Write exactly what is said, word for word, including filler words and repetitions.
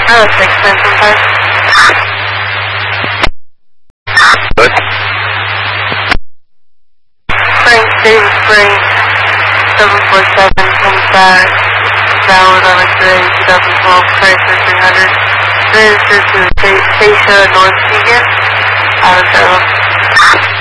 Oh, six nine seven five. Good. Frank David Frank, seven four seven, comes back, valid on X-ray twenty twelve Chrysler three hundred, registered to Stacia North Vegan, out of Salem.